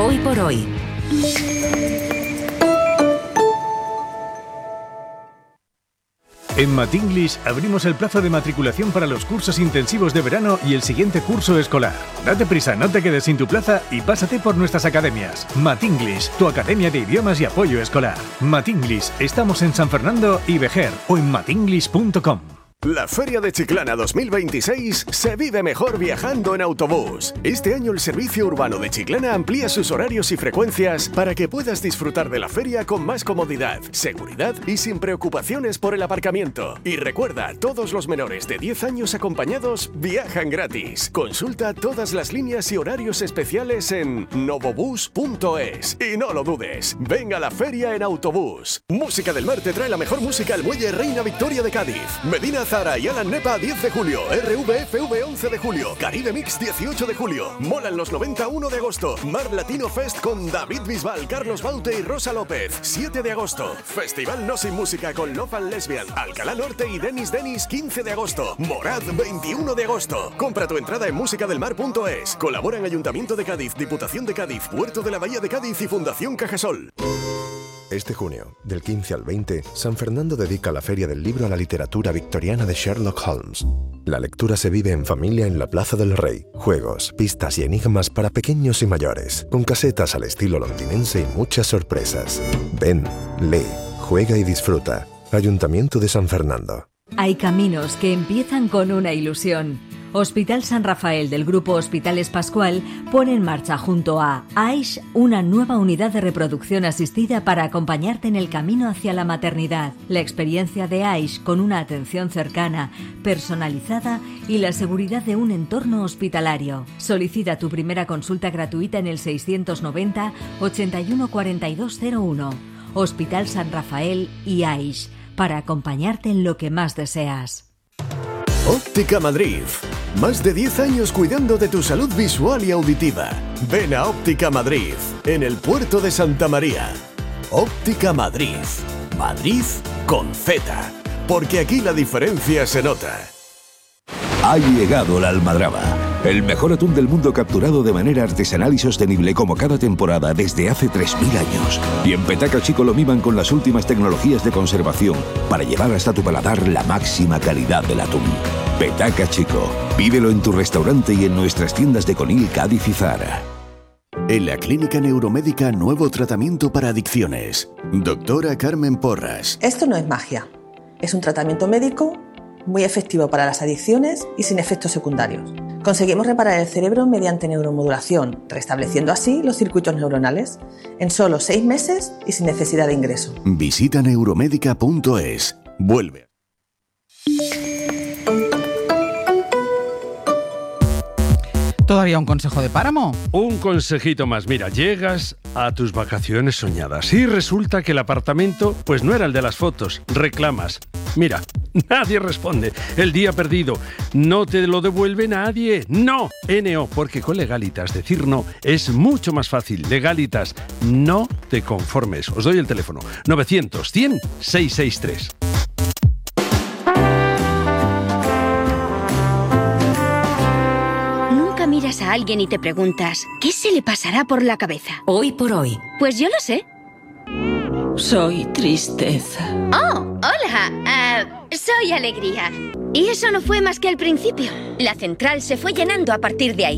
Hoy por hoy. En Matinglish abrimos el plazo de matriculación para los cursos intensivos de verano y el siguiente curso escolar. Date prisa, no te quedes sin tu plaza y pásate por nuestras academias. Matinglish, tu academia de idiomas y apoyo escolar. Matinglish, estamos en San Fernando y Vejer o en matinglish.com. La Feria de Chiclana 2026 se vive mejor viajando en autobús. Este año el Servicio Urbano de Chiclana amplía sus horarios y frecuencias para que puedas disfrutar de la feria con más comodidad, seguridad y sin preocupaciones por el aparcamiento. Y recuerda, todos los menores de 10 años acompañados viajan gratis. Consulta todas las líneas y horarios especiales en novobus.es. Y no lo dudes, ven a la feria en autobús. Música del Mar te trae la mejor música al Muelle Reina Victoria de Cádiz. Medina Zara y Alan Nepa 10 de julio, RVFV 11 de julio, Caribe Mix 18 de julio, Molan los 91 de agosto, Mar Latino Fest con David Bisbal, Carlos Baute y Rosa López 7 de agosto, Festival No Sin Música con Love and Lesbian, Alcalá Norte y Denis 15 de agosto, Morad 21 de agosto. Compra tu entrada en musicadelmar.es. Colaboran Ayuntamiento de Cádiz, Diputación de Cádiz, Puerto de la Bahía de Cádiz y Fundación Cajasol. Este junio, del 15 al 20, San Fernando dedica la Feria del Libro a la literatura victoriana de Sherlock Holmes. La lectura se vive en familia en la Plaza del Rey. Juegos, pistas y enigmas para pequeños y mayores, con casetas al estilo londinense y muchas sorpresas. Ven, lee, juega y disfruta. Ayuntamiento de San Fernando. Hay caminos que empiezan con una ilusión. Hospital San Rafael del Grupo Hospitales Pascual pone en marcha junto a AISH una nueva unidad de reproducción asistida para acompañarte en el camino hacia la maternidad. La experiencia de AISH con una atención cercana, personalizada y la seguridad de un entorno hospitalario. Solicita tu primera consulta gratuita en el 690 81 4201. Hospital San Rafael y AISH, para acompañarte en lo que más deseas. Óptica Madrid. Más de 10 años cuidando de tu salud visual y auditiva. Ven a Óptica Madrid, en el puerto de Santa María. Óptica Madrid. Madrid con Z. Porque aquí la diferencia se nota. Ha llegado la almadraba, el mejor atún del mundo capturado de manera artesanal y sostenible como cada temporada desde hace 3000 años. Y en Petaca Chico lo miman con las últimas tecnologías de conservación para llevar hasta tu paladar la máxima calidad del atún. Petaca Chico, pídelo en tu restaurante y en nuestras tiendas de Conil, Cádiz y Zara. En la Clínica Neuromédica, nuevo tratamiento para adicciones. Doctora Carmen Porras. Esto no es magia, es un tratamiento médico muy efectivo para las adicciones y sin efectos secundarios. Conseguimos reparar el cerebro mediante neuromodulación, restableciendo así los circuitos neuronales, en solo 6 meses y sin necesidad de ingreso. Visita neuromédica.es. Vuelve. ¿Todavía un consejo de páramo? Un consejito más. Mira, llegas a tus vacaciones soñadas y resulta que el apartamento pues no era el de las fotos. Reclamas. Mira, nadie responde. El día perdido. No te lo devuelve nadie. No. NO, porque con Legalitas decir no es mucho más fácil. Legalitas, no te conformes. Os doy el teléfono. 900 100 663. Miras a alguien y te preguntas, ¿qué se le pasará por la cabeza? Hoy por hoy. Pues yo lo sé. Soy tristeza. ¡Oh, hola! Soy alegría. Y eso no fue más que el principio. La central se fue llenando a partir de ahí.